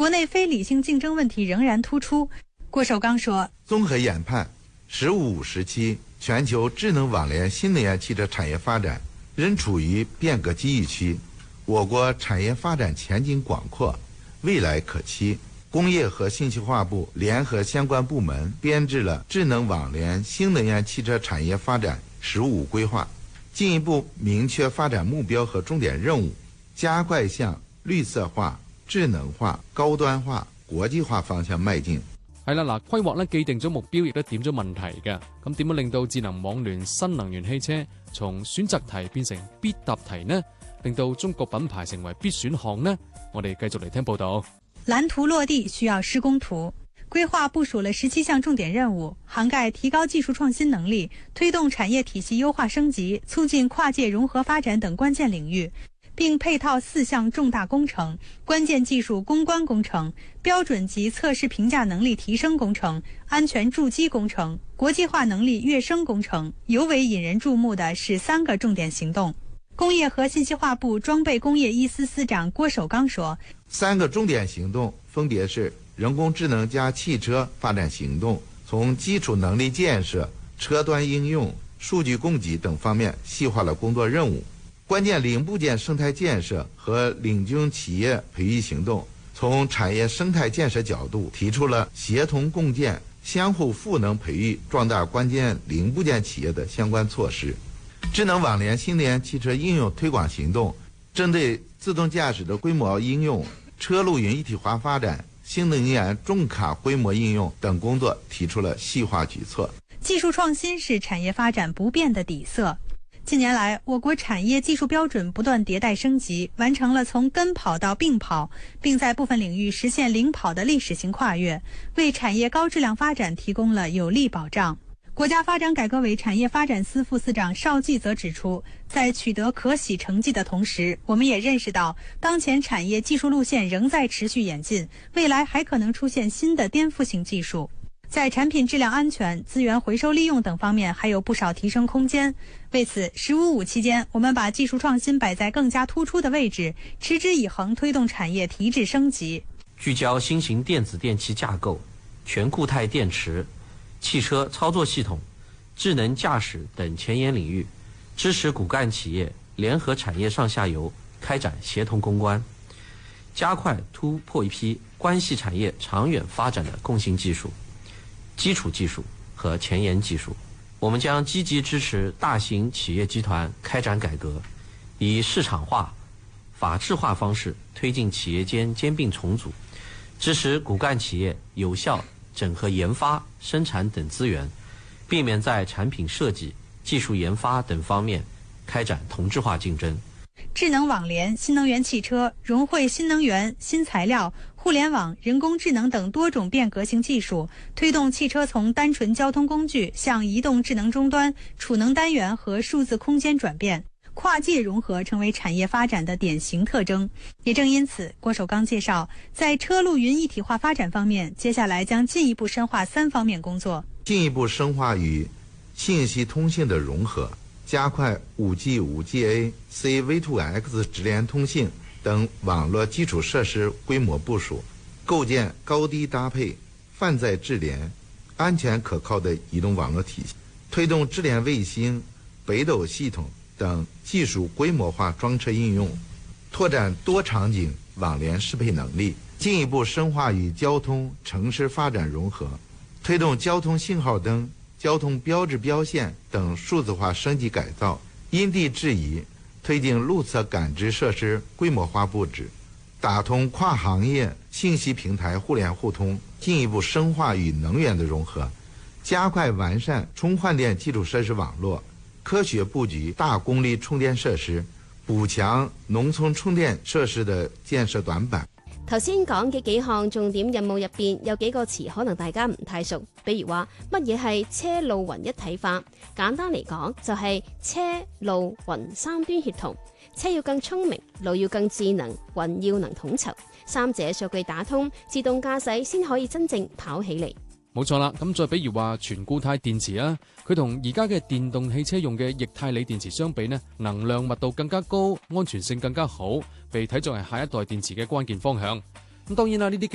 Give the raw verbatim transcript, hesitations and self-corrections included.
內非理性競爭問題仍然突出。郭守剛說， 綜合研判，十五五時期全球智能網聯新能源汽車產業發展仍處於變革機遇期，我國產業發展前景廣闊，未來可期。工業和信息化部聯合相關部門編制了智能網聯新能源汽車產業發展“十五五”規劃，進一步明確發展目標和重點任務，加快向綠色化、智能化、高端化、國際化方向邁進。 係啦，嗱，規劃咧既定咗目標，亦都點咗問題嘅。咁點樣令到智能網聯新能源汽車從選擇題變成必答題呢？令到中國品牌成為必選項呢？我哋繼續嚟聽報道。 藍圖落地需要施工圖，規劃部署了十七項重點任務，涵蓋提高技術創新能力、推動產業體系優化升級、促進跨界融合發展等關鍵領域，並配套四項重大工程：關鍵技術攻關工程、標準及測試評價能力提升工程、安全駐機工程、國際化能力躍升工程。尤為引人注目的是三個重點行動。工業和信息化部裝備工業一司司長郭守剛說， 三個重點行動分別是人工智能加汽車發展行動，從基礎能力建設、車端應用、數據供給等方面細化了工作任務。關鍵零部件生態建設和領軍企業培育行動，從產業生態建設角度提出了協同共建、相互賦能培育壯大關鍵零部件企業的相關措施。智能網聯新能源汽車應用推廣行動，針對自動駕駛的規模應用、車路雲一體化發展、新能源重卡規模應用等工作提出了細化舉措。 技術創新是產業發展不變的底色。近年來，我國產業技術標準不斷迭代升級，完成了從跟跑到並跑，並在部分領域實現領跑的歷史性跨越，為產業高質量發展提供了有力保障。國家發展改革委產業發展司副司長邵季則指出，在取得可喜成績的同時，我們也認識到，當前產業技術路線仍在持續演進，未來還可能出現新的顛覆性技術。在產品質量安全、資源回收利用等方面還有不少提升空間。為此，十五五期間，我們把技術創新擺在更加突出的位置，持之以恆推動產業提質升級。 聚焦新型電子電器架構、全固態電池、汽車操作系統、智能駕駛等前沿領域，支持骨幹企業聯合產業上下游開展協同攻關，加快突破一批關係產業長遠發展的共性技術、基礎技術和前沿技術。我們將積極支持大型企業集團開展改革，以市場化、法治化方式推進企業間兼併重組，支持骨幹企業有效整合研發、生產等資源，避免在產品設計、技術研發等方面開展同質化競爭。 智能網聯新能源汽車融匯新能源、新材料、互聯網、人工智能等多種變革性技術，推動汽車從單純交通工具向移動智能終端、儲能單元和數字空間轉變，跨界融合成為產業發展的典型特徵。也正因此，郭守剛介紹，在車路雲一體化發展方面，接下來將進一步深化三方面工作， 進一步深化與信息通信的融合，加快 五 G、五 G A、C V 二 X 直聯通信等網絡基礎設施規模部署，構建高低搭配、泛在智聯、安全可靠的移動網絡體系，推動智聯衛星、北斗系統等技術規模化裝車應用，拓展多場景網聯適配能力，進一步深化與交通、城市發展融合，推動交通信號燈、交通標誌標線等數字化升級改造，因地制宜推進路側感知設施規模化佈置，打通跨行業信息平台互聯互通，進一步深化與能源的融合，加快完善充換電基礎設施網絡，科學佈局大功率充電設施，補強農村充電設施的建設短板。 頭先講嘅幾項重點任務入邊，有幾個詞可能大家唔太熟，比如話乜嘢係車路雲一體化？簡單嚟講，就係車路雲三端協同，車要更聰明，路要更智能，雲要能統籌，三者數據打通，自動駕駛先可以真正跑起嚟。 冇錯啦，咁再比如話全固態電池啊，佢同而家嘅電動汽車用嘅液態鋰電池相比呢，能量密度更加高，安全性更加好，被睇作係下一代電池嘅關鍵方向。咁當然啦，呢啲